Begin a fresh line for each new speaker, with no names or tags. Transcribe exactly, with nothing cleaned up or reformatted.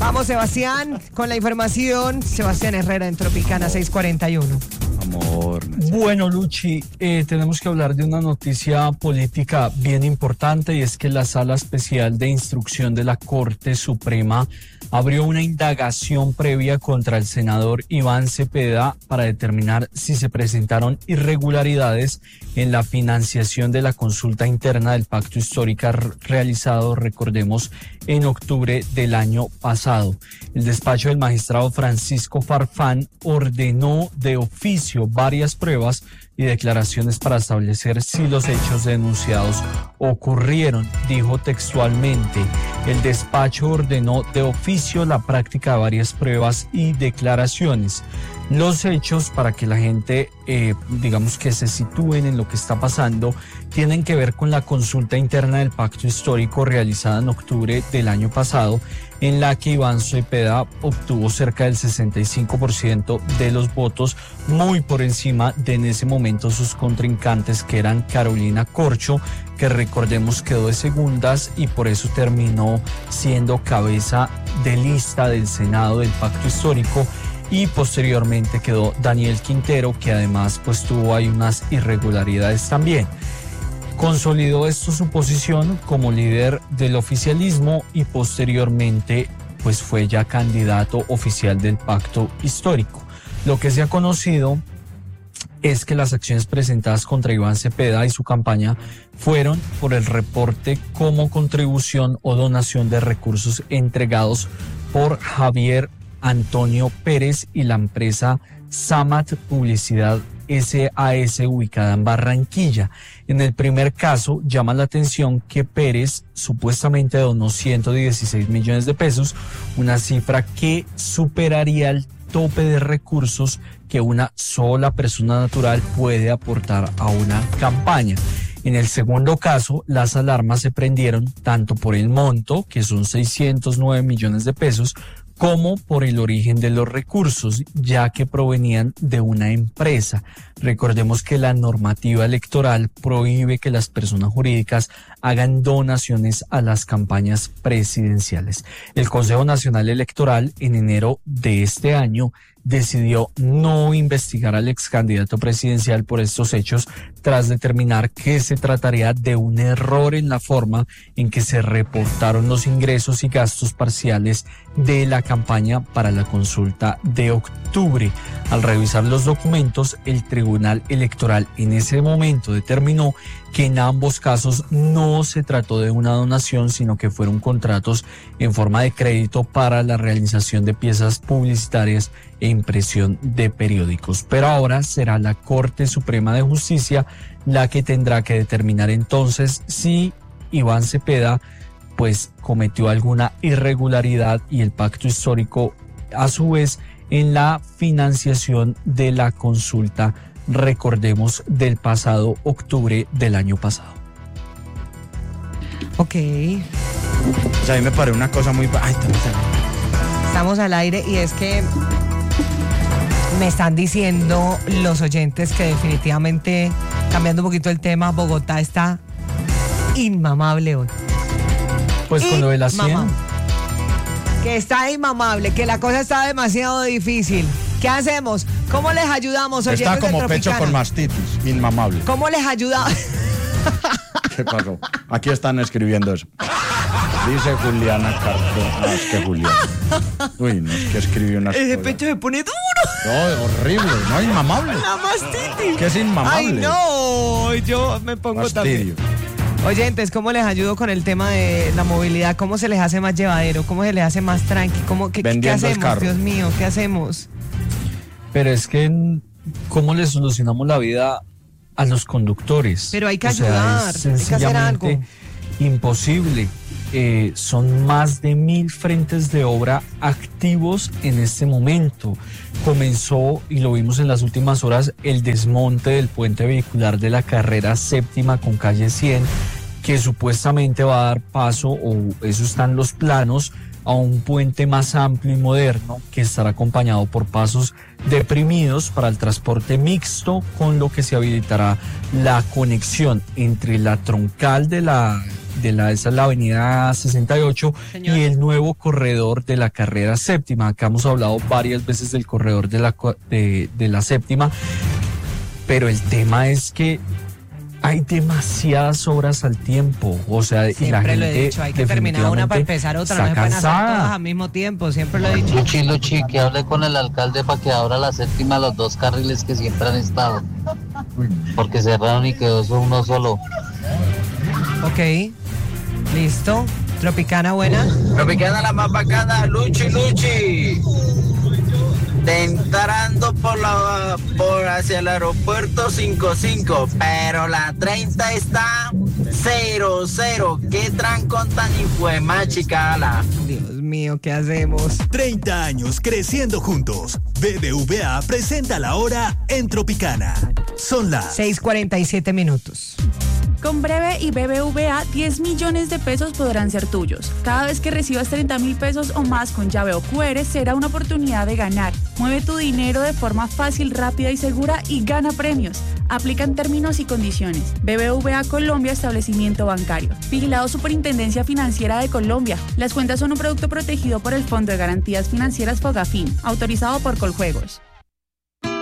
Vamos, Sebastián, con la información. Sebastián Herrera en Tropicana seiscientos cuarenta y uno.
Amor.
Bueno, Luchi, eh, tenemos que hablar de una noticia política bien importante, y es que la Sala Especial de Instrucción de la Corte Suprema abrió una indagación previa contra el senador Iván Cepeda para determinar si se presentaron irregularidades en la financiación de la consulta interna del pacto histórico realizado, recordemos, en octubre del año pasado. El despacho del magistrado Francisco Farfán ordenó de oficio varias pruebas y declaraciones para establecer si los hechos denunciados ocurrieron. Dijo textualmente: el despacho ordenó de oficio la práctica de varias pruebas y declaraciones. Los hechos, para que la gente, eh, digamos que se sitúen en lo que está pasando, tienen que ver con la consulta interna del pacto histórico realizada en octubre del año pasado, en la que Iván Cepeda obtuvo cerca del sesenta y cinco por ciento de los votos, muy por encima de en ese momento sus contrincantes, que eran Carolina Corcho, que recordemos quedó de segundas y por eso terminó siendo cabeza de lista del Senado del pacto histórico, y posteriormente quedó Daniel Quintero, que además pues tuvo ahí unas irregularidades también. Consolidó esto su posición como líder del oficialismo y posteriormente pues fue ya candidato oficial del pacto histórico. Lo que se ha conocido es que las acciones presentadas contra Iván Cepeda y su campaña fueron por el reporte como contribución o donación de recursos entregados por Javier Antonio Pérez y la empresa Samat Publicidad S A S ubicada en Barranquilla. En el primer caso, llama la atención que Pérez supuestamente donó ciento dieciséis millones de pesos, una cifra que superaría el tope de recursos que una sola persona natural puede aportar a una campaña. En el segundo caso, las alarmas se prendieron tanto por el monto, que son seiscientos nueve millones de pesos, como por el origen de los recursos, ya que provenían de una empresa. Recordemos que la normativa electoral prohíbe que las personas jurídicas hagan donaciones a las campañas presidenciales. El Consejo Nacional Electoral, en enero de este año, decidió no investigar al ex candidato presidencial por estos hechos, tras determinar que se trataría de un error en la forma en que se reportaron los ingresos y gastos parciales de la campaña para la consulta de octubre. Al revisar los documentos, el Tribunal Electoral en ese momento determinó que en ambos casos no se trató de una donación, sino que fueron contratos en forma de crédito para la realización de piezas publicitarias e impresión de periódicos. Pero ahora será la Corte Suprema de Justicia la que tendrá que determinar entonces si Iván Cepeda pues cometió alguna irregularidad y el pacto histórico a su vez en la financiación de la consulta, recordemos, del pasado octubre del año pasado.
Ok.
O sea, a mí me parece una cosa muy... Ay,
Estamos al aire y es que me están diciendo los oyentes que definitivamente, cambiando un poquito el tema, Bogotá está inmamable hoy.
Pues con lo de la cien...
Que está inmamable, que la cosa está demasiado difícil. ¿Qué hacemos? ¿Cómo les ayudamos?
Está como pecho con mastitis, inmamable.
¿Cómo les ayudamos?
¿Qué pasó? Aquí están escribiendo eso. Dice Juliana Cartón. No, es que Juliana. Uy, no, es que escribió unas
Ese
cosas.
pecho se pone duro.
No, horrible, no, inmamable.
La mastitis.
¿Qué es inmamable?
Ay, no, yo me pongo
Fastidio.
también. Oyentes, ¿cómo les ayudo con el tema de la movilidad? ¿Cómo se les hace más llevadero? ¿Cómo se les hace más tranqui? ¿Cómo, qué, ¿Qué hacemos, Dios mío? ¿Qué hacemos?
Pero es que, ¿cómo le solucionamos la vida a los conductores?
Pero hay que
o sea,
ayudar,
es
hay que hacer algo.
Imposible. Eh, son más de mil frentes de obra activos en este momento. Comenzó, y lo vimos en las últimas horas, el desmonte del puente vehicular de la carrera séptima con calle cien, que supuestamente va a dar paso, o eso están los planos, a un puente más amplio y moderno que estará acompañado por pasos deprimidos para el transporte mixto, con lo que se habilitará la conexión entre la troncal de la de la, esa es la avenida sesenta y ocho, señor, y el nuevo corredor de la carrera séptima. Acá hemos hablado varias veces del corredor de la, de, de la séptima, pero el tema es que hay demasiadas horas al tiempo, o sea,
siempre
y la gente
lo he dicho, hay que terminar una para empezar otra, no se pueden hacer todas al mismo tiempo, siempre lo he dicho.
Luchi, Luchi, que hable con el alcalde para que abra la séptima los dos carriles que siempre han estado, porque cerraron y quedó eso uno solo.
Ok, listo. Tropicana buena.
Tropicana la más bacana, Luchi, Luchi. Te entrando por la por hacia el aeropuerto cincuenta y cinco, pero la treinta está cero cero. Qué trancón tan hijuema, chicala.
Dios mío, ¿qué hacemos?
treinta años creciendo juntos. B B V A presenta la hora en Tropicana. Son las
seis cuarenta y siete minutos.
Con Breve y B B V A, diez millones de pesos podrán ser tuyos. Cada vez que recibas treinta mil pesos o más con llave o cu erre, será una oportunidad de ganar. Mueve tu dinero de forma fácil, rápida y segura y gana premios. Aplican términos y condiciones. B B V A Colombia, establecimiento bancario. Vigilado Superintendencia Financiera de Colombia. Las cuentas son un producto protegido por el Fondo de Garantías Financieras Fogafín, autorizado por Coljuegos.